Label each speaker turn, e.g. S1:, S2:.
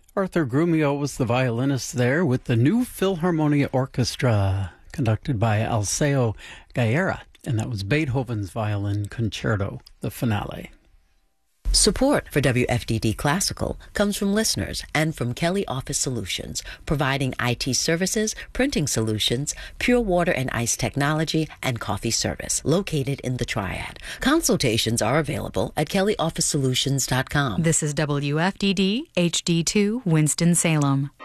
S1: Arthur Grumio was the violinist there with the New Philharmonia Orchestra, conducted by Alceo Guerra, and that was Beethoven's Violin Concerto, the finale.
S2: Support for WFDD Classical comes from listeners and from Kelly Office Solutions, providing IT services, printing solutions, pure water and ice technology, and coffee service, located in the Triad. Consultations are available at kellyofficesolutions.com.
S3: This is WFDD HD2 Winston-Salem.